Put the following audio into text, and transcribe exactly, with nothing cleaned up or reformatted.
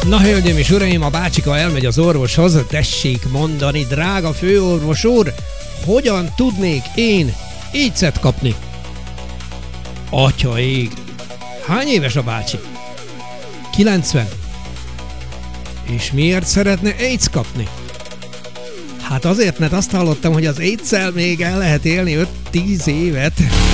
Na, hölgyeim és uraim, a bácsika elmegy az orvoshoz, tessék mondani, drága főorvos úr, hogyan tudnék én AIDS-et kapni? Atya ég! Hány éves a bácsi? kilencven. És miért szeretne AIDS kapni? Hát azért, mert azt hallottam, hogy az AIDS-szel még el lehet élni öt-tíz évet.